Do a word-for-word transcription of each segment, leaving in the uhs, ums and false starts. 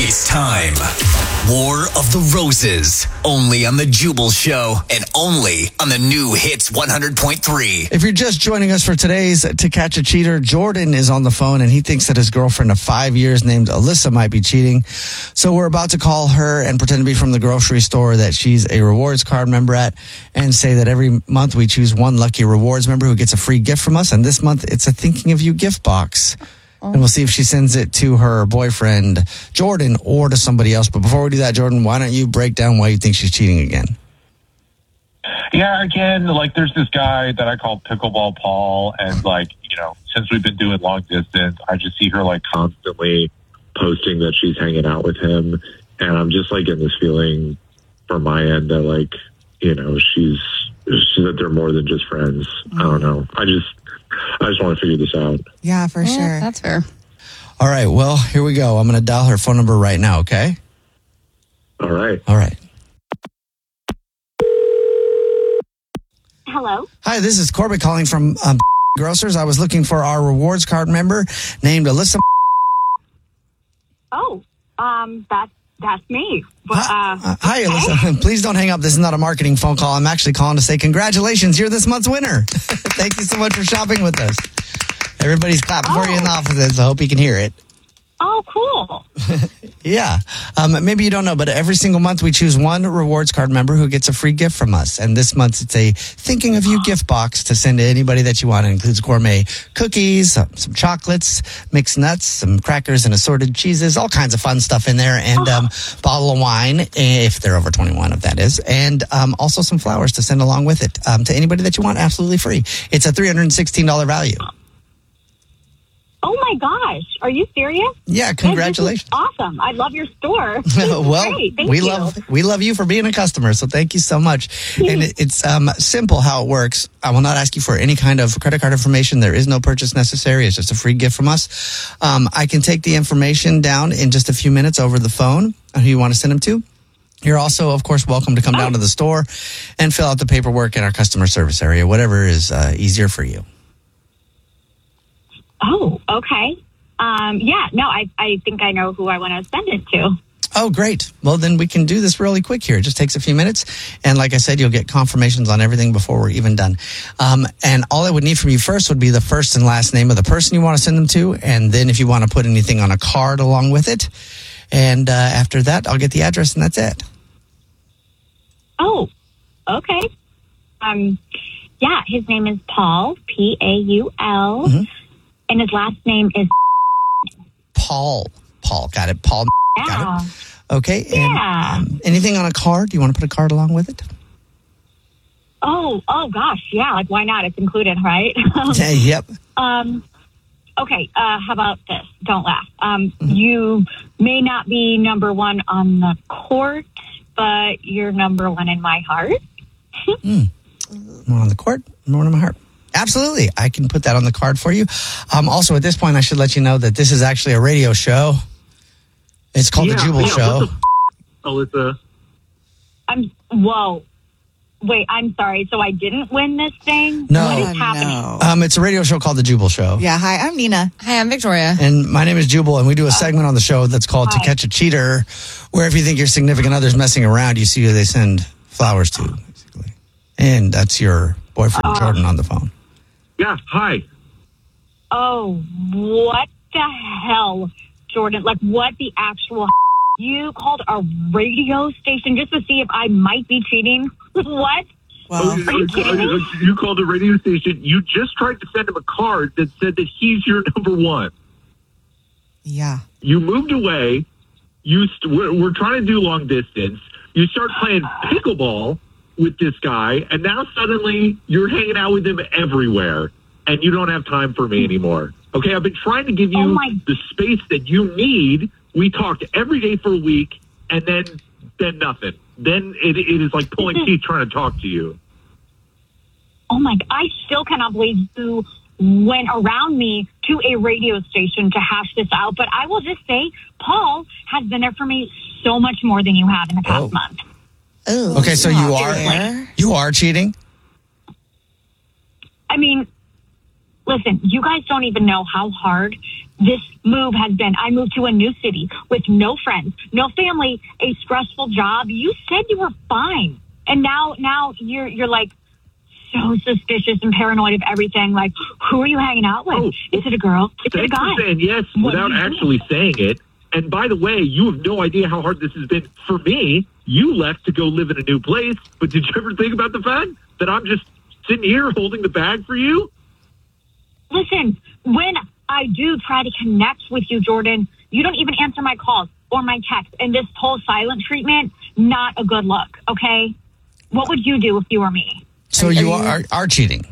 It's time. War of the Roses. Only on The Jubal Show and only on the new Hits one hundred point three. If you're just joining us for today's To Catch a Cheater, Jordan is on the phone and he thinks that his girlfriend of five years named Alyssa might be cheating. So we're about to call her and pretend to be from the grocery store that she's a rewards card member at and say that every month we choose one lucky rewards member who gets a free gift from us. And this month it's a Thinking of You gift box. And we'll see if she sends it to her boyfriend, Jordan, or to somebody else. But before we do that, Jordan, why don't you break down why you think she's cheating again? Yeah, again, like there's this guy that I call Pickleball Paul. And like, you know, since we've been doing long distance, I just see her like constantly posting that she's hanging out with him. And I'm just like getting this feeling from my end that like, you know, she's, she's that they're more than just friends. Mm-hmm. I don't know. I just... I just want to figure this out. Yeah, for yeah, sure. That's fair. All right. Well, here we go. I'm going to dial her phone number right now, okay? All right. All right. Hello. Hi, this is Corbett calling from um, Grocers. I was looking for our rewards card member named Alyssa. Oh, um, that's that's me. But, Hi, uh, uh, hi, Alyssa. Please don't hang up. This is not a marketing phone call. I'm actually calling to say congratulations. You're this month's winner. Thank you so much for shopping with us. Everybody's clapping oh. for you in the offices. I hope you can hear it. Oh, cool. Yeah. Um, maybe you don't know, but every single month we choose one rewards card member who gets a free gift from us. And this month it's a Thinking of You gift box to send to anybody that you want. It includes gourmet cookies, some, some chocolates, mixed nuts, some crackers and assorted cheeses, all kinds of fun stuff in there. And um, bottle of wine, if they're over twenty-one, if that is. And um, also some flowers to send along with it um, to anybody that you want, absolutely free. It's a three hundred sixteen dollars value. Oh my gosh, are you serious? Yeah, congratulations. This is awesome. I love your store. Well, Great. Thank we you. love we love you for being a customer, so thank you so much. And it, it's um, simple how it works. I will not ask you for any kind of credit card information. There is no purchase necessary. It's just a free gift from us. Um, I can take the information down in just a few minutes over the phone on who you want to send them to. You're also, of course, welcome to come oh. down to the store and fill out the paperwork in our customer service area, whatever is uh, easier for you. Oh, okay. Um, yeah, no, I, I think I know who I want to send it to. Oh, great. Well, then we can do this really quick here. It just takes a few minutes. And like I said, you'll get confirmations on everything before we're even done. Um, and all I would need from you first would be the first and last name of the person you want to send them to. And then if you want to put anything on a card along with it. And uh, after that, I'll get the address and that's it. Oh, okay. Um, yeah, his name is Paul, P A U L. Mm-hmm. And his last name is Paul. Paul, got it. Paul, yeah. got it. Okay. Yeah. And, um, anything on a card? Do you want to put a card along with it? Oh, oh gosh, yeah. Like, why not? It's included, right? Hey, yep. Um. Okay. Uh, how about this? Don't laugh. Um. Mm-hmm. You may not be number one on the court, but you're number one in my heart. mm. One on the court, one in my heart. Absolutely. I can put that on the card for you. Um, also, at this point, I should let you know that this is actually a radio show. It's called yeah, The Jubal yeah, Show. What the f- Alyssa? I'm, whoa. Wait, I'm sorry. So I didn't win this thing? No. What is Oh, happening? no. Um, it's a radio show called The Jubal Show. Yeah, hi, I'm Nina. Hi, I'm Victoria. And my name is Jubal, and we do a segment on the show that's called Hi. To Catch a Cheater, where if you think your significant other's messing around, you see who they send flowers to, basically. And that's your boyfriend, Uh, Jordan, on the phone. Yeah, hi. Oh, what the hell, Jordan? Like, what the actual you called a radio station just to see if I might be cheating? What? Well, Oh, Are you kidding me? You called a radio station. You just tried to send him a card that said that he's your number one. yeah. You moved away. You st- we're, we're trying to do long distance. You start playing pickleball with this guy, and now suddenly you're hanging out with him everywhere, and you don't have time for me anymore. Okay, I've been trying to give you Oh my- the space that you need. We talked every day for a week, and then then nothing. Then it, it is like pulling teeth trying to talk to you. Oh my, I still cannot believe you went around me to a radio station to hash this out. But I will just say, Paul has been there for me so much more than you have in the past Oh. month. Ooh, Okay, so you not are fair. you are cheating? I mean, listen, you guys don't even know how hard this move has been. I moved to a new city with no friends, no family, a stressful job. You said you were fine. And now, now you're, you're like so suspicious and paranoid of everything. Like, who are you hanging out with? Oh, Is it a girl? Is it a Thanks guy? for saying yes What without do you actually saying it. And by the way, you have no idea how hard this has been for me. You left to go live in a new place, but did you ever think about the fact that I'm just sitting here holding the bag for you? Listen, when I do try to connect with you, Jordan, you don't even answer my calls or my texts. And this whole silent treatment, not a good look, okay? What would you do if you were me? So Are you you- are, are cheating.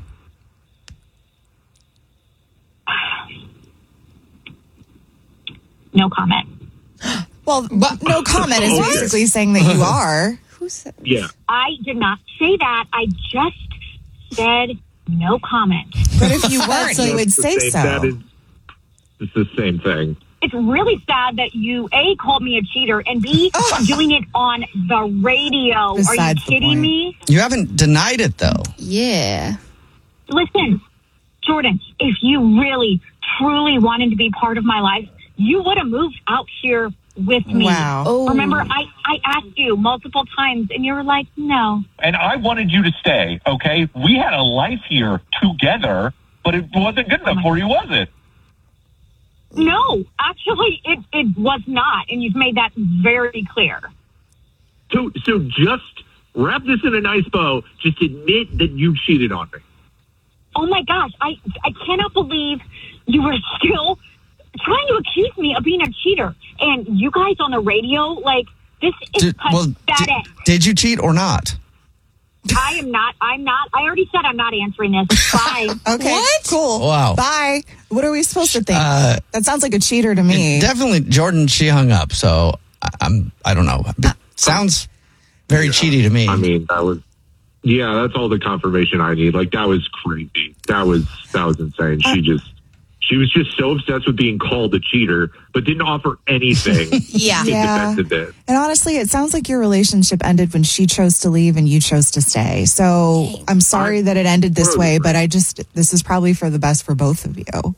No comment. Well, no comment is Okay. basically saying that you are. Who said? Yeah. I did not say that. I just said no comment. But if you weren't, you would That's the say same- so. That is, it's the same thing. It's really sad that you, A, called me a cheater, and B, doing it on the radio. Are you Besides the kidding point. me? You haven't denied it, though. Yeah. Listen, Jordan, if you really, truly wanted to be part of my life, you would have moved out here with me. Wow. Oh. Remember, I, I asked you multiple times, and you were like, no. And I wanted you to stay, okay? We had a life here together, but it wasn't good enough for you, was it? No, actually, it, it was not, and you've made that very clear. So, so just wrap this in a nice bow. Just admit that you cheated on me. Oh, my gosh, I, I cannot believe you were still trying to accuse me of being a cheater. And you guys on the radio, like, this is Did, well, pathetic. did, did you cheat or not? I am not, I'm not, I already said I'm not answering this. Bye. Okay, What? cool. Wow. Bye. What are we supposed to think? Uh, that sounds like a cheater to me. Definitely, Jordan, she hung up. So I, I'm, I don't know. It sounds very cheaty to me. I mean, that was, yeah, that's all the confirmation I need. Like, that was crazy. That was, that was insane. She just, she was just so obsessed with being called a cheater, but didn't offer anything Yeah. in Yeah. defense of it. And honestly, it sounds like your relationship ended when she chose to leave and you chose to stay. So I'm sorry I- that it ended this Totally way, agree. but I just, this is probably for the best for both of you.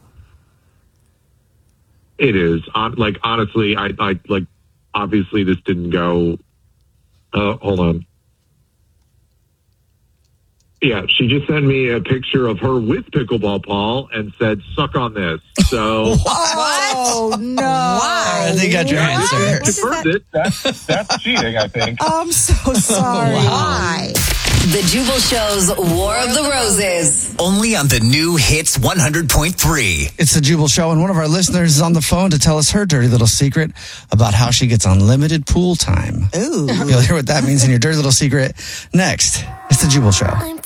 It is. Um, like, honestly, I, I, like, obviously this didn't go, uh, hold on. Yeah, she just sent me a picture of her with Pickleball Paul and said, suck on this. So, Oh, no. I think I got your answer. confirmed it. That's, that's cheating, I think. I'm so sorry. Why? The Jubal Show's War of the Roses. Only on the new Hits one hundred point three. It's the Jubal Show, and one of our listeners is on the phone to tell us her dirty little secret about how she gets unlimited pool time. Ooh. You'll hear what that means in your dirty little secret next. It's the Jubal Show.